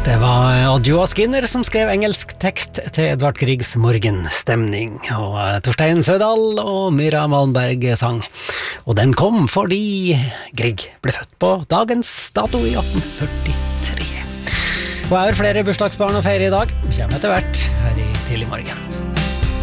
Det var Oddjoa Skinner som skrev engelsk tekst til Edvard Griegs Morgenstemning, og Torstein Sødal og Myra Malmberg sang. Og den kom fordi Grieg ble født på dagens dato i 1843. Og jeg har flere bursdagsbarn å feire i dag, kommer etter hvert her i Tidlig Morgen.